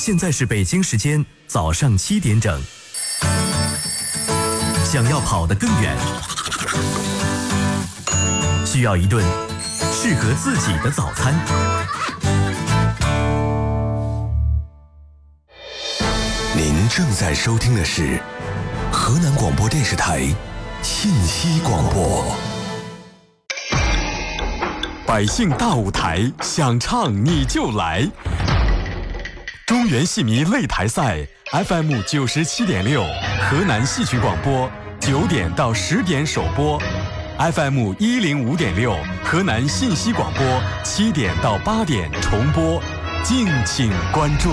现在是北京时间早上7点整。想要跑得更远，需要一顿适合自己的早餐。 您正在收听的是河南广播电视台信息广播。 百姓大舞台，想唱你就来。中原戏迷擂台赛 FM 97.6，河南戏曲广播9点到10点首播 ，FM 105.6，河南信息广播7点到8点重播，敬请关注。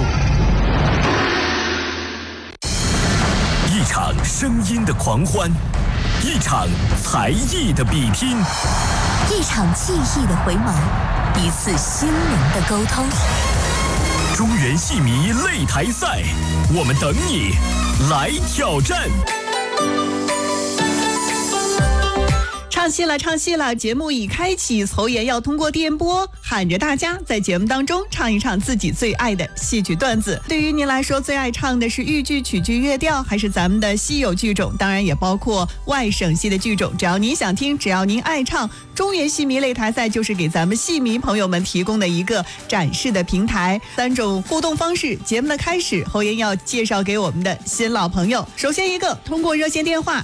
一场声音的狂欢，一场才艺的比拼， 一场记忆的回眸，一次心灵的沟通。 中原戏迷擂台赛，我们等你来挑战。 唱戏了，唱戏了！节目已开启，侯岩要通过电波喊着大家在节目当中唱一唱自己最爱的戏曲段子。对于您来说，最爱唱的是豫剧、曲剧、乐调，还是咱们的稀有剧种？当然也包括外省戏的剧种。只要您想听，只要您爱唱，中原戏迷擂台赛就是给咱们戏迷朋友们提供的一个展示的平台。3种互动方式，节目的开始，侯岩要介绍给我们的新老朋友。首先一个，通过热线电话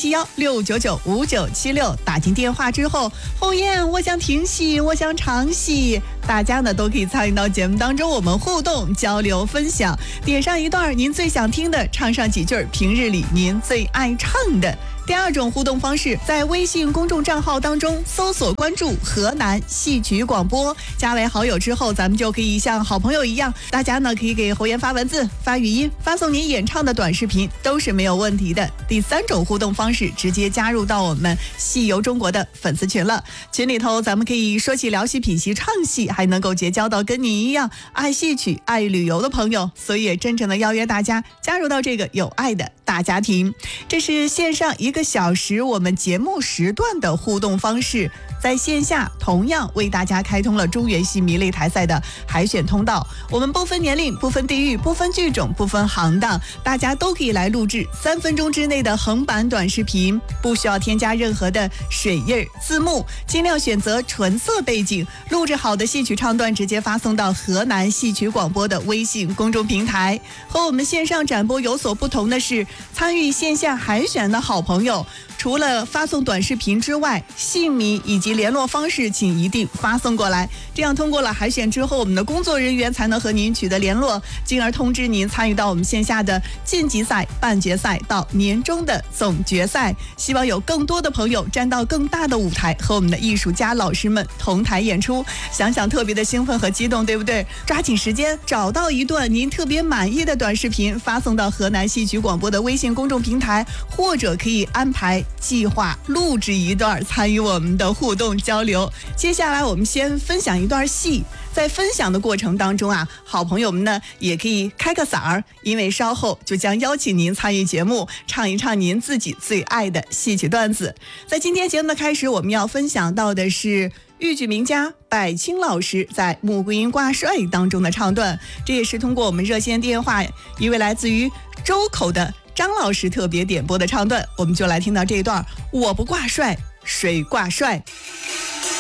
037169959676。打进电话之后，侯燕，我想听戏，我想唱戏，大家呢都可以参与到节目当中，我们互动交流分享，点上一段您最想听的，唱上几句平日里您最爱唱的。第二种互动方式，在微信公众账号当中搜索关注河南戏曲广播，加为好友之后，咱们就可以像好朋友一样，大家呢可以给侯岩发文字、发语音、发送您演唱的短视频，都是没有问题的。第3种互动方式，直接加入到我们戏游中国的粉丝群了。群里头咱们可以说戏、聊戏、品戏、唱戏，还能够结交到跟你一样爱戏曲、爱旅游的朋友，所以也真诚的邀约大家加入到这个有爱的大家庭。这是线上1个小时我们节目时段的互动方式，在线下同样为大家开通了中原戏迷擂台赛的海选通道。我们不分年龄、不分地域、不分剧种、不分行当，大家都可以来录制3分钟之内的横版短视频，不需要添加任何的水印字幕，尽量选择纯色背景，录制好的戏曲唱段直接发送到河南戏曲广播的微信公众平台。和我们线上展播有所不同的是，参与线下海选的好朋友，除了发送短视频之外，姓名以及联络方式请一定发送过来，这样通过了海选之后，我们的工作人员才能和您取得联络，进而通知您参与到我们线下的晋级赛、半决赛到年终的总决赛。希望有更多的朋友站到更大的舞台，和我们的艺术家老师们同台演出，想想特别的兴奋和激动，对不对？抓紧时间找到一段您特别满意的短视频，发送到河南戏曲广播的微信公众平台，或者可以安排计划录制一段，参与我们的互动交流。接下来我们先分享一段戏，在分享的过程当中啊，好朋友们呢也可以开个嗓儿，因为稍后就将邀请您参与节目，唱一唱您自己最爱的戏曲段子。在今天节目的开始，我们要分享到的是豫剧名家柏青老师在《穆桂英挂帅》当中的唱段，这也是通过我们热线电话一位来自于周口的张老师特别点播的唱段，我们就来听到这一段：我不挂帅，谁挂帅？